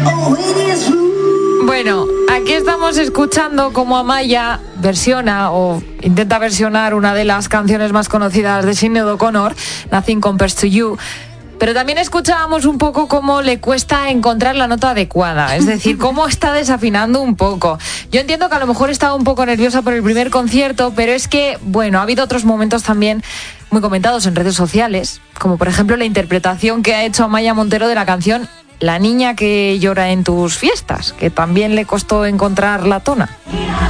Bueno, aquí estamos escuchando cómo Amaya versiona o intenta versionar una de las canciones más conocidas de Sinéad O'Connor, Nothing Compares to You. Pero también escuchábamos un poco cómo le cuesta encontrar la nota adecuada, es decir, cómo está desafinando un poco. Yo entiendo que a lo mejor estaba un poco nerviosa por el primer concierto, pero es que, bueno, ha habido otros momentos también muy comentados en redes sociales, como por ejemplo la interpretación que ha hecho Amaya Montero de la canción La niña que llora en tus fiestas, que también le costó encontrar la tona.